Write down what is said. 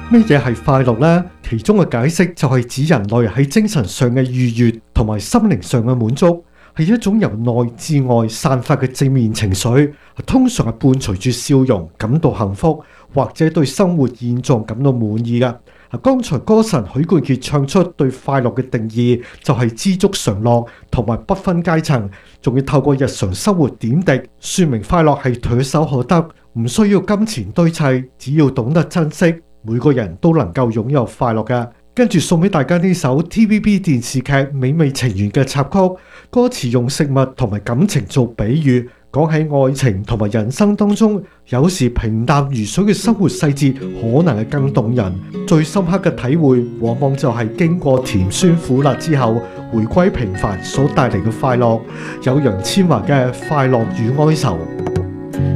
咩嘢係快樂呢？其中嘅解釋就係指人類喺精神上嘅愉悅同埋心靈上嘅滿足，係一種由內至外散發嘅正面情緒，通常係伴隨住笑容，感到幸福或者對生活現狀感到滿意嘅。剛才歌神許冠傑唱出對快樂嘅定義，就係知足常樂同埋不分階層，仲要透過日常生活點滴，說明快樂係唾手可得，唔需要金錢堆砌，只要懂得珍惜，每個人都能夠擁有快樂嘅。跟住送俾大家呢首 TVB 電視劇《美味情緣》嘅插曲，歌詞用食物同埋感情做比喻，講喺愛情同埋人生當中，有時平淡如水嘅生活細節可能係更動人。最深刻嘅體會，往往就係經過甜酸苦辣之後，回歸平凡所帶嚟嘅快樂。有楊千嬅嘅《快樂與哀愁》。